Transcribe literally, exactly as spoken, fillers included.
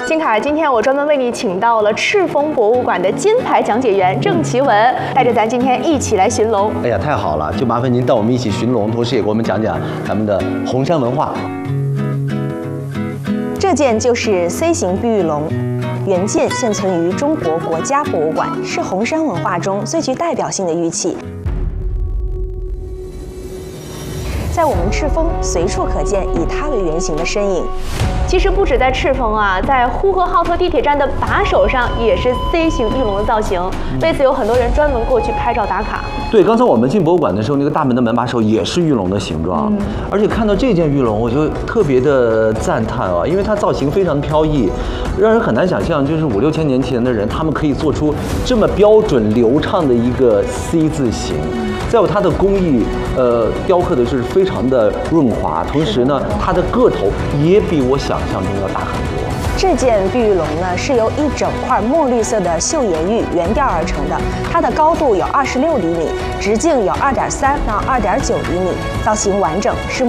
金凯，今天我专门为你请到了赤峰博物馆的金牌讲解员郑奇文，带着咱今天一起来寻龙。 哎呀，太好了！就麻烦您带我们一起寻龙，同时也给我们讲讲咱们的红山文化。 这件就是 C 型碧玉龙，原件现存于中国国家博物馆，是红山文化中最具代表性的玉器。在我们赤峰，随处可见以它为原型的身影。 其实不止在赤峰啊，在呼和浩特地铁站的把手上也是 C 型玉龙的造型，为此有很多人专门过去拍照打卡。 对，刚才我们进博物馆的时候，那个大门的门把手也是玉龙的形状，嗯、而且看到这件玉龙，我就特别的赞叹啊，因为它造型非常飘逸，让人很难想象，就是五六千年前的人，他们可以做出这么标准流畅的一个 C 字形。再有它的工艺，呃，雕刻的是非常的润滑，同时呢，它的个头也比我想象中要大很多。 这件碧玉龙呢，是由一整块墨绿色的岫岩玉圆雕而成的，它的高度有二十六厘米，直径有二点三到二点九厘米，造型完整，是